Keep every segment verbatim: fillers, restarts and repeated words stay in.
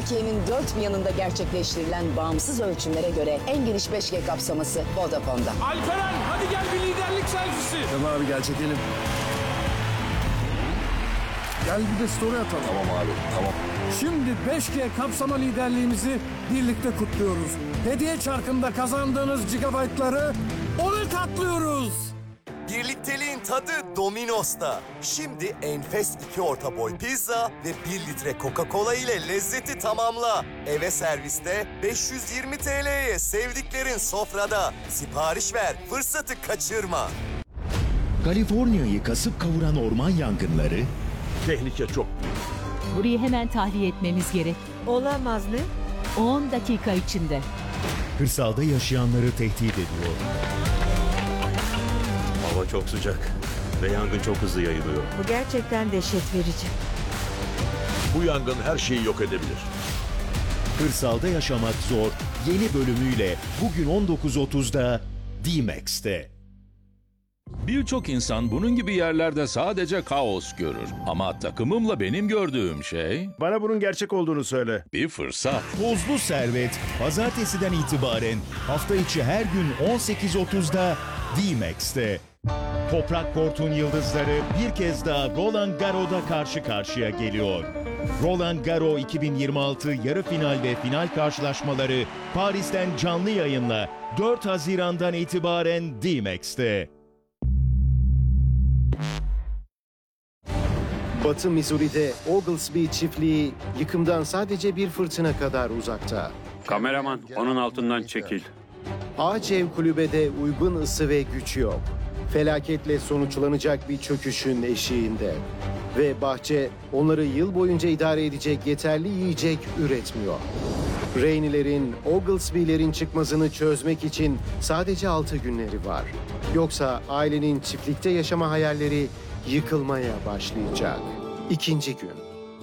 Türkiye'nin dört bir yanında gerçekleştirilen bağımsız ölçümlere göre en geniş beş G kapsaması Vodafone'da. Alperen hadi gel bir liderlik selfisi. Tamam abi gel çekelim. Gel bir de story atalım. Tamam abi, tamam. Şimdi beş G kapsama liderliğimizi birlikte kutluyoruz. Hediye çarkında kazandığınız gigabaytları ona katlıyoruz. Birlikteliğin tadı Domino's'ta. Şimdi enfes iki orta boy pizza ve bir litre Coca-Cola ile lezzeti tamamla. Eve serviste beş yüz yirmi T L'ye sevdiklerin sofrada. Sipariş ver, fırsatı kaçırma. Kaliforniya'yı kasıp kavuran orman yangınları, Tehlike çok. Burayı hemen tahliye etmemiz gerek. Olamaz mı? on dakika içinde. kırsalda yaşayanları tehdit ediyor. Hava çok sıcak ve yangın çok hızlı yayılıyor. Bu gerçekten dehşet verici. Bu yangın her şeyi yok edebilir. Kırsalda yaşamak zor yeni bölümüyle bugün on dokuz otuzda D-Max'te. Birçok insan bunun gibi yerlerde sadece kaos görür. Ama takımımla benim gördüğüm şey Bana bunun gerçek olduğunu söyle. bir fırsat. Tozlu Servet pazartesiden itibaren hafta içi her gün on sekiz otuzda D-Max'te. Toprak Kort'un yıldızları bir kez daha Roland Garros'da karşı karşıya geliyor. Roland Garros iki bin yirmi altı yarı final ve final karşılaşmaları Paris'ten canlı yayınla dört Haziran'dan itibaren D-Max'te. Batı Missouri'de Oglesby çiftliği yıkımdan sadece bir fırtına kadar uzakta. Kameraman, onun altından çekil. Ağaç ev kulübede uygun ısı ve güç yok. Felaketle sonuçlanacak bir çöküşün eşiğinde. Ve bahçe onları yıl boyunca idare edecek yeterli yiyecek üretmiyor. Rainey'lerin, Oglesby'lerin çıkmazını çözmek için sadece altı günleri var. Yoksa ailenin çiftlikte yaşama hayalleri yıkılmaya başlayacak. İkinci gün.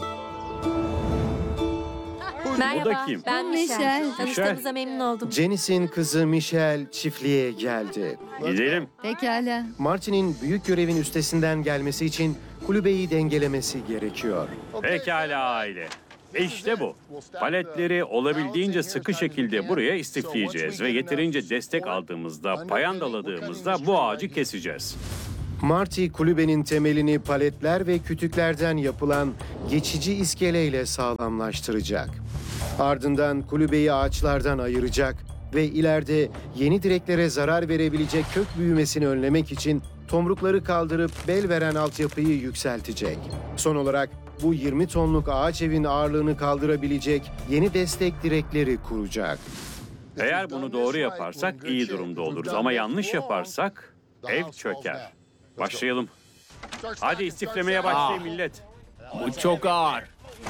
O da kim? Ben Michelle. Tanıştığımıza memnun oldum. Janice'in kızı Michelle çiftliğe geldi. Gidelim. Pekala. Martin'in büyük görevin üstesinden gelmesi için kulübeyi dengelemesi gerekiyor. Pekala aile. İşte bu. Paletleri olabildiğince sıkı şekilde buraya istifleyeceğiz ve yeterince destek aldığımızda, payandaladığımızda bu ağacı keseceğiz. Marty kulübenin temelini paletler ve kütüklerden yapılan geçici iskeleyle sağlamlaştıracak. Ardından kulübeyi ağaçlardan ayıracak ve ileride yeni direklere zarar verebilecek kök büyümesini önlemek için tomrukları kaldırıp bel veren altyapıyı yükseltecek. Son olarak bu yirmi tonluk ağaç evin ağırlığını kaldırabilecek yeni destek direkleri kuracak. Eğer bunu doğru yaparsak iyi durumda oluruz ama yanlış yaparsak ev çöker. Başlayalım. Hadi istiflemeye başlayın millet. Bu çok ağır.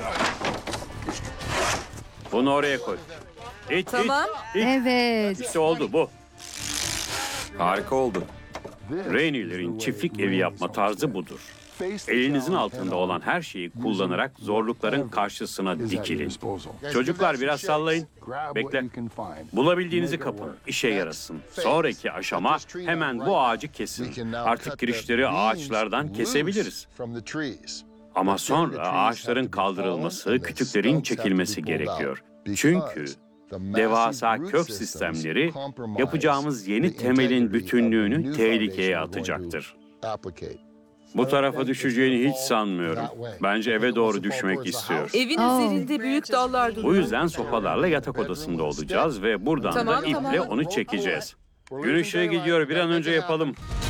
Bunu oraya koy. İt, Tamam. it, it. Evet. İşte oldu bu. Harika oldu. Rainey'lerin çiftlik evi yapma tarzı budur. Elinizin altında olan her şeyi kullanarak zorlukların karşısına dikilin. Çocuklar biraz sallayın. Bekle. Bulabildiğinizi kapın. İşe yarasın. Sonraki aşama hemen bu ağacı kesin. Artık girişleri ağaçlardan kesebiliriz. Ama sonra ağaçların kaldırılması, kütüklerin çekilmesi gerekiyor. Çünkü devasa kök sistemleri yapacağımız yeni temelin bütünlüğünü tehlikeye atacaktır. Bu tarafa düşeceğini hiç sanmıyorum. Bence eve doğru düşmek istiyor. Evin Aa. üzerinde büyük dallar duruyor. Bu yüzden sopalarla yatak odasında olacağız ve buradan Tamam, da iple tamam. onu çekeceğiz. Gün ışığı gidiyor, bir an önce yapalım.